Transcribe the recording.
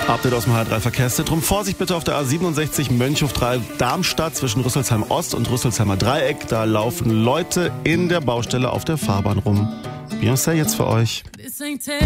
Update aus dem H3 Verkehrszentrum. Vorsicht bitte auf der A67 Mönchhof-Darmstadt zwischen Rüsselsheim Ost und Rüsselsheimer Dreieck. Da laufen Leute in der Baustelle auf der Fahrbahn rum. Beyoncé jetzt für euch.